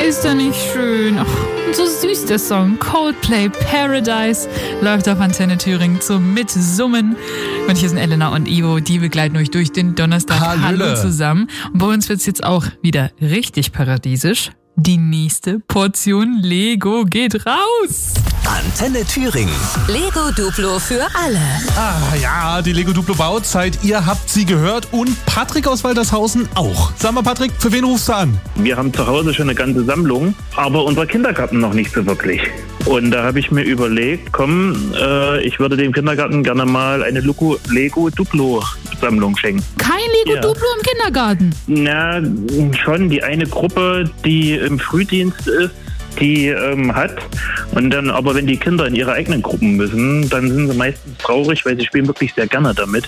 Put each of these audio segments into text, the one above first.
ist der nicht schön? Ach, so süß der Song. Coldplay Paradise läuft auf Antenne Thüringen zum Mitsummen. Und hier sind Elena und Ivo, die begleiten euch durch den Donnerstag. Hallo zusammen. Und bei uns wird's jetzt auch wieder richtig paradiesisch. Die nächste Portion Lego geht raus. Antenne Thüringen. Lego Duplo für alle. Ah ja, die Lego Duplo Bauzeit, ihr habt sie gehört und Patrick aus Waltershausen auch. Sag mal Patrick, für wen rufst du an? Wir haben zu Hause schon eine ganze Sammlung, aber unser Kindergarten noch nicht so wirklich. Und da habe ich mir überlegt, ich würde dem Kindergarten gerne mal eine Lego Duplo Sammlung schenken. Kein Lego Duplo im Kindergarten? Na, schon die eine Gruppe, die im Frühdienst ist, die hat. Und dann, aber wenn die Kinder in ihre eigenen Gruppen müssen, dann sind sie meistens traurig, weil sie spielen wirklich sehr gerne damit.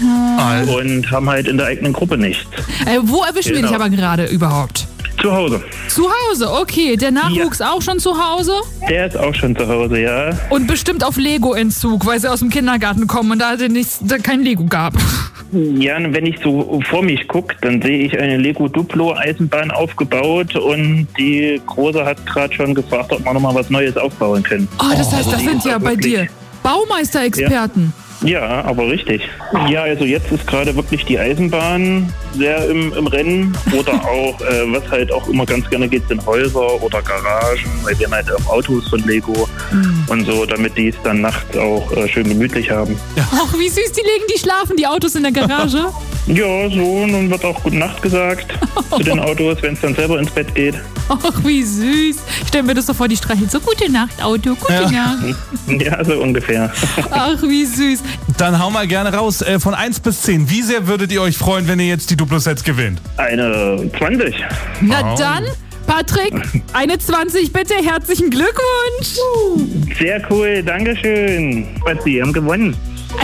Und haben halt in der eigenen Gruppe nichts. Wo erwischen wir dich aber gerade überhaupt? Zu Hause. Zu Hause, okay. Der Nachwuchs auch schon zu Hause? Der ist auch schon zu Hause, ja. Und bestimmt auf Lego-Entzug, weil sie aus dem Kindergarten kommen und da kein Lego gab. Ja, und wenn ich so vor mich gucke, dann sehe ich eine Lego Duplo Eisenbahn aufgebaut und die Große hat gerade schon gefragt, ob wir nochmal was Neues aufbauen können. Oh, das heißt, das sind ja bei dir Baumeisterexperten. Ja, aber richtig. Ja, also jetzt ist gerade wirklich die Eisenbahn sehr im Rennen. Oder auch, was halt auch immer ganz gerne geht, sind Häuser oder Garagen, weil wir haben halt auch Autos von Lego und so, damit die es dann nachts auch schön gemütlich haben. Ach, wie süß, die schlafen, die Autos in der Garage. Ja, so, und dann wird auch Gute Nacht gesagt zu den Autos, wenn es dann selber ins Bett geht. Ach, wie süß. Ich stell mir das so vor, die streichelt so, gute Nacht, Auto, gute Nacht. Ja, so ungefähr. Ach, wie süß. Dann hau mal gerne raus, von 1 bis 10. Wie sehr würdet ihr euch freuen, wenn ihr jetzt die Duplo-Sets gewinnt? Eine 20. Na dann, Patrick, eine 20 bitte. Herzlichen Glückwunsch. Sehr cool, dankeschön. Sie haben gewonnen.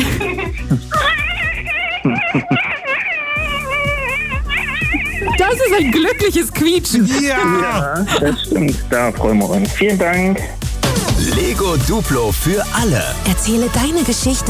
Das ist ein glückliches Quietschen. Ja, das stimmt. Da freuen wir uns. Vielen Dank. Lego Duplo für alle. Erzähle deine Geschichte